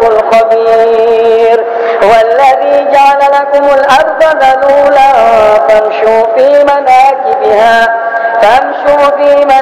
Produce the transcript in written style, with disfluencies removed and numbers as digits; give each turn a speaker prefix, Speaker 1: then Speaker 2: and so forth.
Speaker 1: الخبير والذي جعل لكم الأرض ذلولا فامشوا في